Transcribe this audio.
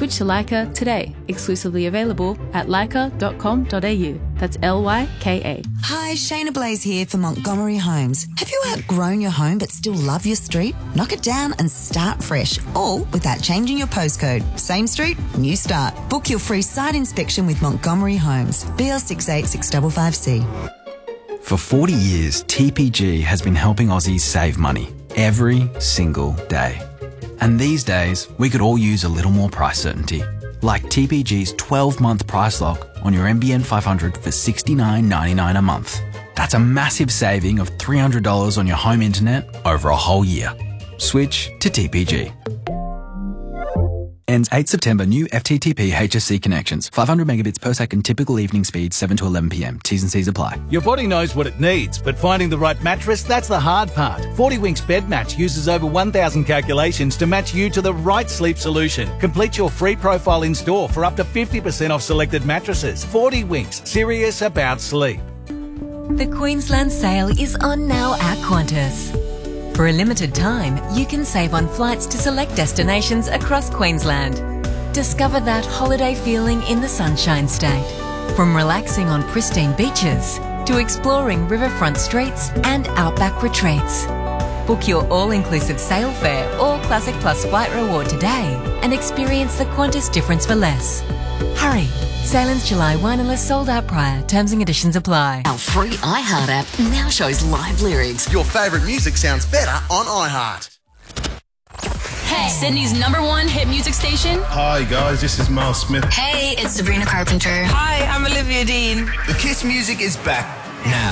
Switch to Leica today. Exclusively available at leica.com.au. That's LYKA. Hi, Shayna Blaze here for Montgomery Homes. Have you outgrown your home but still love your street? Knock it down and start fresh, all without changing your postcode. Same street, new start. Book your free site inspection with Montgomery Homes. BL68655C. For 40 years, TPG has been helping Aussies save money every single day. And these days, we could all use a little more price certainty. Like TPG's 12-month price lock on your NBN 500 for $69.99 a month. That's a massive saving of $300 on your home internet over a whole year. Switch to TPG. Ends 8 September. New FTTP HSC connections. 500 megabits per second. Typical evening speed 7 to 11 p.m. T's and C's apply. Your body knows what it needs, but finding the right mattress, that's the hard part. 40 Winks Bed Match uses over 1,000 calculations to match you to the right sleep solution. Complete your free profile in store for up to 50% off selected mattresses. 40 Winks. Serious about sleep. The Queensland sale is on now at Qantas. For a limited time, you can save on flights to select destinations across Queensland. Discover that holiday feeling in the Sunshine State. From relaxing on pristine beaches to exploring riverfront streets and outback retreats. Book your all-inclusive sail fare or Classic Plus flight reward today and experience the Qantas difference for less. Hurry! Sailing's July 1 unless sold out prior. Terms and conditions apply. Our free iHeart app now shows live lyrics. Your favourite music sounds better on iHeart. Hey, Sydney's #1 hit music station. Hi guys, this is Miles Smith. Hey, it's Sabrina Carpenter. Hi, I'm Olivia Dean. The Kiss music is back. Now,